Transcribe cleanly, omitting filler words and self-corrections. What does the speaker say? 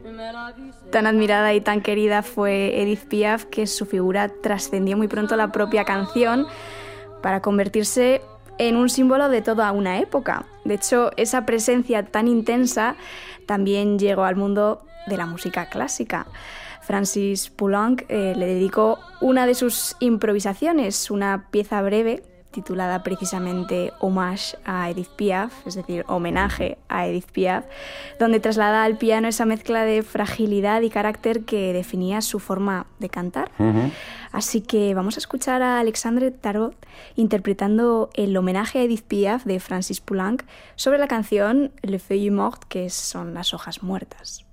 Tan admirada y tan querida fue Edith Piaf que su figura trascendió muy pronto la propia canción para convertirse en un símbolo de toda una época. De hecho, esa presencia tan intensa también llegó al mundo de la música clásica. Francis Poulenc le dedicó una de sus improvisaciones, una pieza breve titulada precisamente Hommage a Edith Piaf, es decir, homenaje a Edith Piaf, donde traslada al piano esa mezcla de fragilidad y carácter que definía su forma de cantar. Así que vamos a escuchar a Alexandre Tarot interpretando el homenaje a Edith Piaf de Francis Poulenc sobre la canción Les Feuilles Mortes, que son las hojas muertas.